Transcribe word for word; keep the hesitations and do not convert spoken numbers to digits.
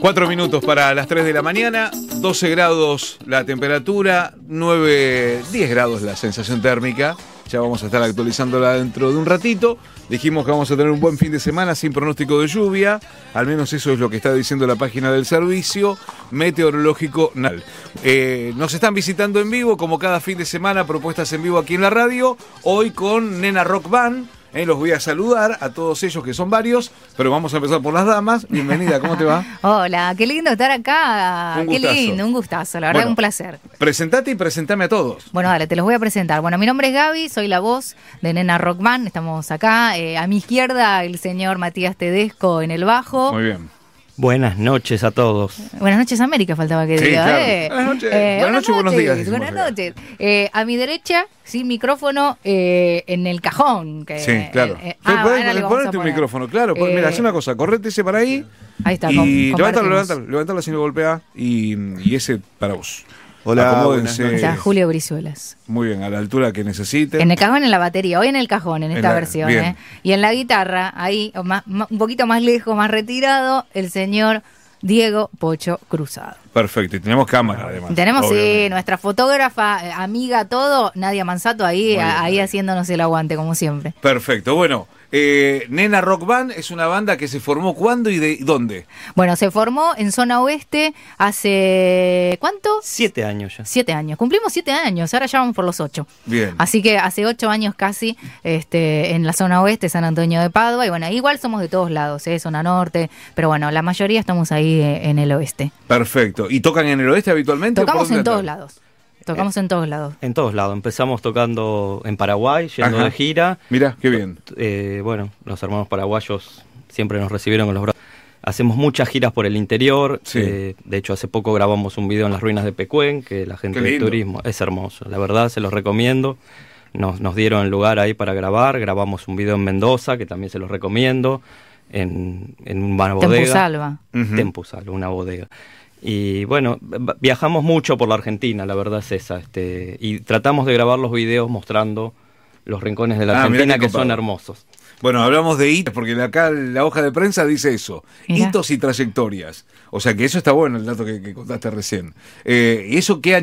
Cuatro minutos para las tres de la mañana, doce grados la temperatura, nueve, diez grados la sensación térmica. Ya vamos a estar actualizándola dentro de un ratito. Dijimos que vamos a tener un buen fin de semana sin pronóstico de lluvia. Al menos eso es lo que está diciendo la página del Servicio Meteorológico Nacional. Eh, nos están visitando en vivo, como cada fin de semana, propuestas en vivo aquí en la radio. Hoy con Nena Rock Band. Eh, los voy a saludar a todos ellos, que son varios, pero vamos a empezar por las damas. Bienvenida, ¿cómo te va? Hola, qué lindo estar acá. Un Qué gustazo. lindo, un gustazo, la verdad, Bueno, un placer. Presentate y presentame a todos. Bueno, dale, te los voy a presentar. Bueno, mi nombre es Gaby, soy la voz de Nena Rock Band, estamos acá. Eh, a mi izquierda, el señor Matías Tedesco en el bajo. Muy bien. Buenas noches a todos. Buenas noches, América, faltaba que Sí, diga. claro. Eh. Buenas noches. Eh, Buenas noches, buenos días, decimos Buenas acá. noches. Eh, a mi derecha, sin micrófono, eh, en el cajón. Que, Sí, claro. eh, eh, Pero ah, ponete- ahora le vamos a ponete un poner. micrófono, claro. Pon- Eh, Mira, haz una cosa, correte ese para ahí. Ahí está, Y com- levántalo, compartimos. levántalo, levántalo así no golpea. Y, y ese para vos. Hola, Acomódense. buenas Está Julio Brizuelas. Muy bien, a la altura que necesiten. En el cajón, en la batería, hoy en el cajón, en En esta la- versión. bien. ¿eh? Y en la guitarra, ahí, o más- más- un poquito más lejos, más retirado, el señor Diego Pocho Cruzado. Perfecto, y tenemos cámara además. Tenemos, sí, obviamente. nuestra fotógrafa, eh, amiga, todo, Nadia Manzato, ahí, Muy bien, a- ahí Nadia. haciéndonos el aguante, como siempre. Perfecto, bueno. Eh, Nena Rock Band es una banda que se formó ¿cuándo y de dónde? Bueno, se formó en Zona Oeste hace, ¿cuánto? Siete años ya. Siete años. Cumplimos siete años, ahora ya vamos por los ocho. Bien. Así que hace ocho años casi este, en la zona oeste, San Antonio de Padua. Y bueno, igual somos de todos lados, ¿eh? Zona norte. Pero bueno, la mayoría estamos ahí eh, en el oeste. Perfecto. ¿Y tocan en el oeste habitualmente? o por Tocamos dónde en todos andan? lados. Tocamos en todos lados. En todos lados. Empezamos tocando en Paraguay, yendo Ajá. de gira. Mirá, qué bien. Eh, bueno, los hermanos paraguayos siempre nos recibieron con los brazos. Hacemos muchas giras por el interior. Sí. Eh, de hecho, hace poco grabamos un video en las ruinas de Pecuén, que la gente Qué de lindo. turismo es hermoso. La verdad, se los recomiendo. Nos, nos dieron lugar ahí para grabar. Grabamos un video en Mendoza, que también se los recomiendo. En, en una bodega. Tempusalva. Ujú. Tempusalva, una bodega. Y bueno, v- viajamos mucho por la Argentina, la verdad es esa. Este, y tratamos de grabar los videos mostrando los rincones de la Ah, mirá Argentina, qué que copado. son hermosos. Bueno, hablamos de hitos, porque acá la hoja de prensa dice eso. Mirá. Hitos y trayectorias. O sea que eso está bueno, el dato que, que contaste recién. Eh, ¿Y eso qué año